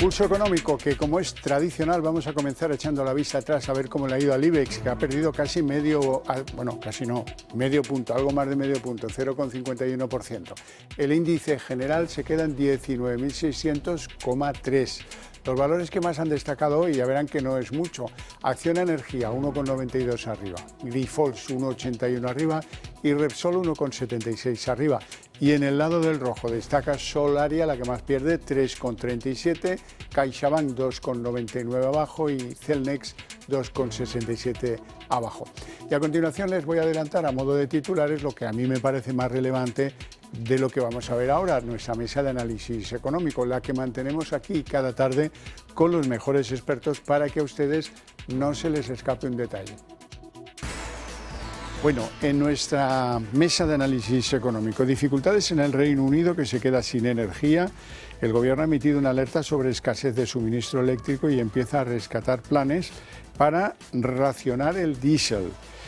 Pulso económico, que como es tradicional vamos a comenzar echando la vista atrás a ver cómo le ha ido al IBEX, que ha perdido casi medio punto, algo más de medio punto, 0,51%. El índice general se queda en 19.600,3. Los valores que más han destacado hoy, ya verán que no es mucho. Acciona Energía, 1,92 arriba. Grifols, 1,81 arriba. Y Repsol, 1,76 arriba. Y en el lado del rojo destaca Solaria, la que más pierde, 3,37. CaixaBank, 2,99 abajo. Y Celnex, 2,67 abajo. Y a continuación les voy a adelantar a modo de titulares lo que a mí me parece más relevante de lo que vamos a ver ahora, nuestra mesa de análisis económico, la que mantenemos aquí cada tarde con los mejores expertos para que a ustedes no se les escape un detalle. Bueno, en nuestra mesa de análisis económico, dificultades en el Reino Unido, que se queda sin energía. El gobierno ha emitido una alerta sobre escasez de suministro eléctrico y empieza a rescatar planes para racionar el diésel.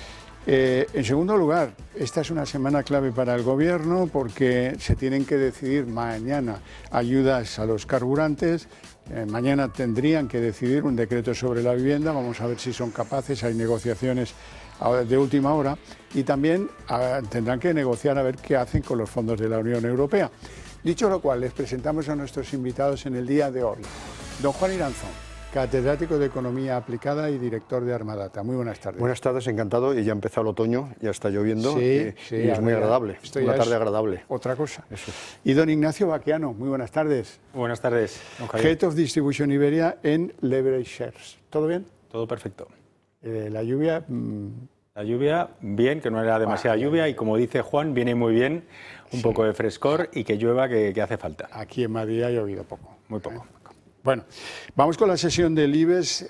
En segundo lugar, esta es una semana clave para el gobierno porque se tienen que decidir mañana ayudas a los carburantes. Mañana tendrían que decidir un decreto sobre la vivienda. Vamos a ver si son capaces. Hay negociaciones de última hora y también tendrán que negociar a ver qué hacen con los fondos de la Unión Europea. Dicho lo cual, les presentamos a nuestros invitados en el día de hoy. Don Juan Iranzón, catedrático de Economía Aplicada y director de Armadata. Muy buenas tardes. Buenas tardes, encantado. Y ya ha empezado el otoño, ya está lloviendo y es muy agradable. Una tarde agradable. Otra cosa. Eso. Y don Ignacio Baqueano, muy buenas tardes. Buenas tardes, don Javier. Head of Distribution Iberia en Leverage Shares. ¿Todo bien? Todo perfecto. La lluvia... La lluvia, bien, que no era demasiada lluvia y como dice Juan, viene muy bien un poco de frescor y que llueva que hace falta. Aquí en Madrid ha llovido poco. Muy poco. Bueno, vamos con la sesión del IBEX.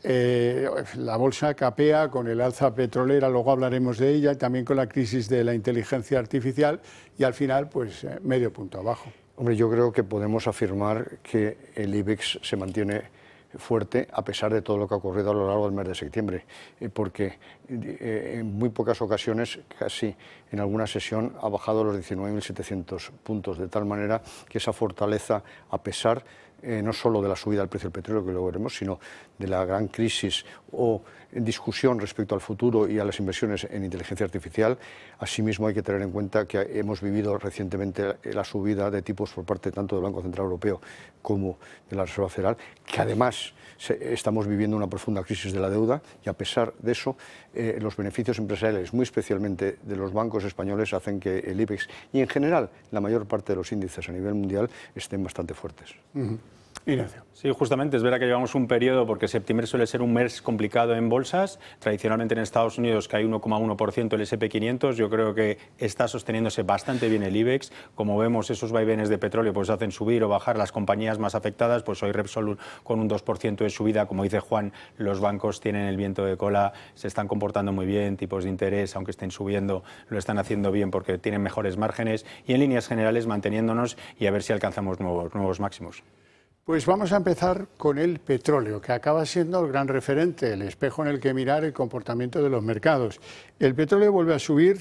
La bolsa capea con el alza petrolera, luego hablaremos de ella, también con la crisis de la inteligencia artificial y al final, pues, medio punto abajo. Hombre, yo creo que podemos afirmar que el IBEX se mantiene fuerte a pesar de todo lo que ha ocurrido a lo largo del mes de septiembre, porque en muy pocas ocasiones, casi en alguna sesión, ha bajado los 19.700 puntos, de tal manera que esa fortaleza, a pesar no solo de la subida del precio del petróleo, que luego veremos, sino de la gran crisis o discusión respecto al futuro y a las inversiones en inteligencia artificial. Asimismo, hay que tener en cuenta que hemos vivido recientemente la subida de tipos por parte tanto del Banco Central Europeo como de la Reserva Federal, que además estamos viviendo una profunda crisis de la deuda y a pesar de eso, los beneficios empresariales, muy especialmente de los bancos españoles, hacen que el IBEX y en general la mayor parte de los índices a nivel mundial estén bastante fuertes. Ignacio. Sí, justamente, es verdad que llevamos un periodo, porque septiembre suele ser un mes complicado en bolsas, tradicionalmente en Estados Unidos cae 1,1% el S&P 500, yo creo que está sosteniéndose bastante bien el IBEX, como vemos esos vaivenes de petróleo pues hacen subir o bajar las compañías más afectadas, pues hoy Repsol con un 2% de subida, como dice Juan, los bancos tienen el viento de cola, se están comportando muy bien, tipos de interés, aunque estén subiendo, lo están haciendo bien porque tienen mejores márgenes y en líneas generales manteniéndonos y a ver si alcanzamos nuevos máximos. Pues vamos a empezar con el petróleo, que acaba siendo el gran referente, el espejo en el que mirar el comportamiento de los mercados. El petróleo vuelve a subir,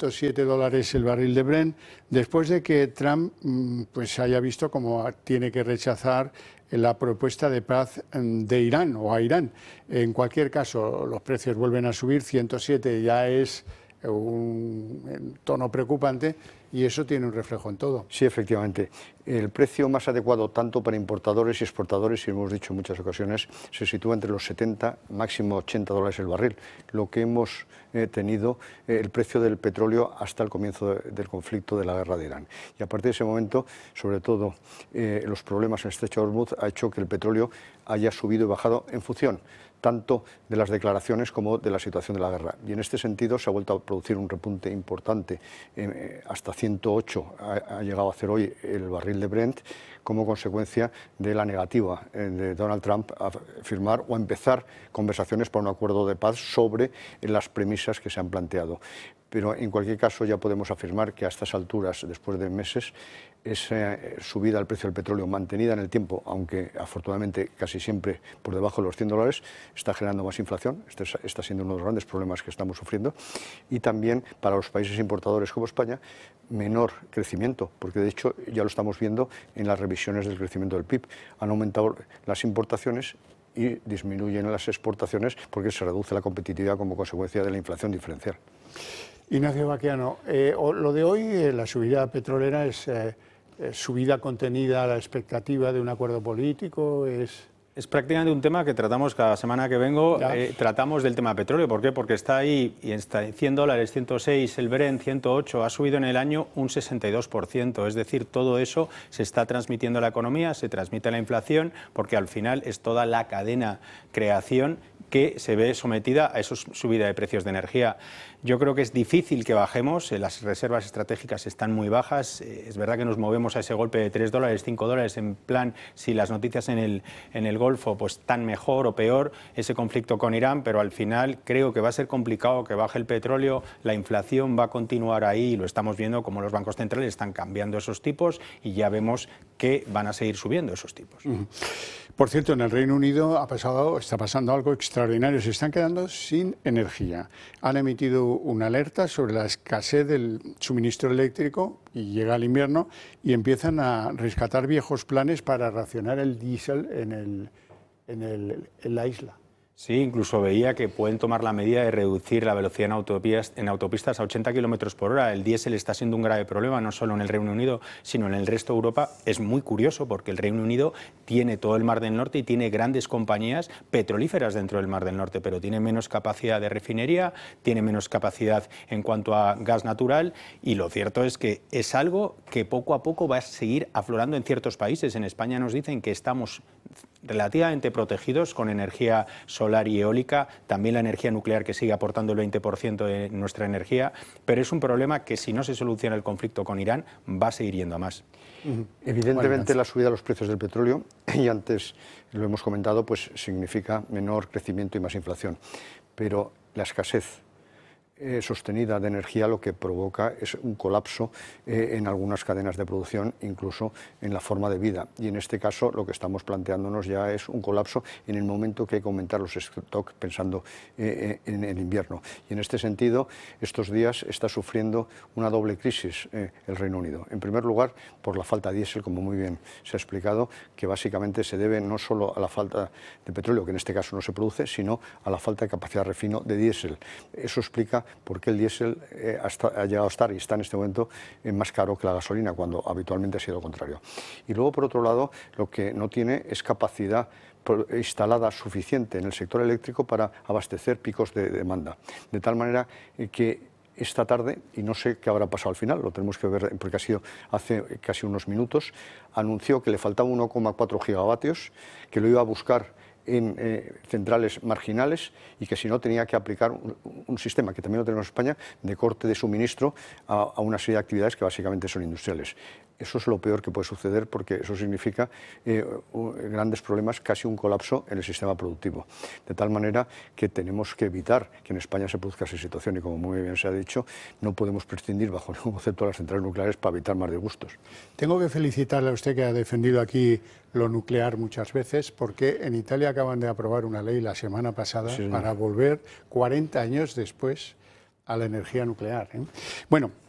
$107 el barril de Brent, después de que Trump pues haya visto cómo tiene que rechazar la propuesta de paz de Irán o a Irán. En cualquier caso, los precios vuelven a subir, 107 ya es un tono preocupante y eso tiene un reflejo en todo. Sí, efectivamente. El precio más adecuado tanto para importadores y exportadores, y hemos dicho en muchas ocasiones, se sitúa entre los 70, máximo $80 el barril. Lo que hemos tenido el precio del petróleo hasta el comienzo del conflicto de la guerra de Irán. Y a partir de ese momento, sobre todo los problemas en el estrecho de Hormuz, ha hecho que el petróleo haya subido y bajado en función tanto de las declaraciones como de la situación de la guerra. Y en este sentido se ha vuelto a producir un repunte importante, hasta 108 ha llegado a hacer hoy el barril de Brent, como consecuencia de la negativa de Donald Trump a firmar o a empezar conversaciones para un acuerdo de paz sobre las premisas que se han planteado. Pero en cualquier caso ya podemos afirmar que a estas alturas, después de meses, esa subida del precio del petróleo mantenida en el tiempo, aunque afortunadamente casi siempre por debajo de los $100, está generando más inflación. Este está siendo uno de los grandes problemas que estamos sufriendo. Y también para los países importadores como España, menor crecimiento, porque de hecho ya lo estamos viendo en las revisiones previsiones del crecimiento del PIB. Han aumentado las importaciones y disminuyen las exportaciones porque se reduce la competitividad como consecuencia de la inflación diferencial. Ignacio Baqueano, lo de hoy, la subida petrolera, es subida contenida a la expectativa de un acuerdo político, Es prácticamente un tema que tratamos cada semana que vengo, tratamos del tema petróleo. ¿Por qué? Porque está ahí y está $100, 106, el Brent 108, ha subido en el año un 62%. Es decir, todo eso se está transmitiendo a la economía, se transmite a la inflación, porque al final es toda la cadena creación que se ve sometida a esa subida de precios de energía. Yo creo que es difícil que bajemos, las reservas estratégicas están muy bajas, es verdad que nos movemos a ese golpe de $3, $5, en plan, si las noticias en el Golfo pues están mejor o peor, ese conflicto con Irán, pero al final creo que va a ser complicado que baje el petróleo, la inflación va a continuar ahí, y lo estamos viendo como los bancos centrales están cambiando esos tipos y ya vemos que van a seguir subiendo esos tipos. Por cierto, en el Reino Unido está pasando algo extraordinario. Se están quedando sin energía. Han emitido una alerta sobre la escasez del suministro eléctrico y llega el invierno y empiezan a rescatar viejos planes para racionar el diésel en la isla. Sí, incluso veía que pueden tomar la medida de reducir la velocidad en autopistas a 80 kilómetros por hora. El diésel está siendo un grave problema, no solo en el Reino Unido, sino en el resto de Europa. Es muy curioso porque el Reino Unido tiene todo el Mar del Norte y tiene grandes compañías petrolíferas dentro del Mar del Norte, pero tiene menos capacidad de refinería, tiene menos capacidad en cuanto a gas natural, y lo cierto es que es algo que poco a poco va a seguir aflorando en ciertos países. En España nos dicen que estamos relativamente protegidos con energía solar y eólica, también la energía nuclear, que sigue aportando el 20% de nuestra energía, pero es un problema que, si no se soluciona el conflicto con Irán, va a seguir yendo a más. Evidentemente, la subida de los precios del petróleo, y antes lo hemos comentado, pues significa menor crecimiento y más inflación, pero la escasez sostenida de energía lo que provoca es un colapso en algunas cadenas de producción, incluso en la forma de vida. Y en este caso lo que estamos planteándonos ya es un colapso en el momento que hay que aumentar los stocks pensando en el invierno. Y en este sentido, estos días está sufriendo una doble crisis el Reino Unido. En primer lugar, por la falta de diésel, como muy bien se ha explicado, que básicamente se debe no solo a la falta de petróleo, que en este caso no se produce, sino a la falta de capacidad de refino de diésel. Eso explica por qué el diésel ha llegado a estar y está en este momento más caro que la gasolina, cuando habitualmente ha sido lo contrario. Y luego, por otro lado, lo que no tiene es capacidad instalada suficiente en el sector eléctrico para abastecer picos de demanda. De tal manera que esta tarde, y no sé qué habrá pasado al final, lo tenemos que ver porque ha sido hace casi unos minutos, anunció que le faltaba 1,4 gigavatios, que lo iba a buscar en centrales marginales y que si no tenía que aplicar un sistema que también lo tenemos en España de corte de suministro a una serie de actividades que básicamente son industriales. Eso es lo peor que puede suceder porque eso significa grandes problemas, casi un colapso en el sistema productivo. De tal manera que tenemos que evitar que en España se produzca esa situación y, como muy bien se ha dicho, no podemos prescindir bajo ningún concepto de las centrales nucleares para evitar más disgustos. Tengo que felicitarle a usted, que ha defendido aquí lo nuclear muchas veces, porque en Italia acaban de aprobar una ley la semana pasada para volver 40 años después a la energía nuclear. Bueno,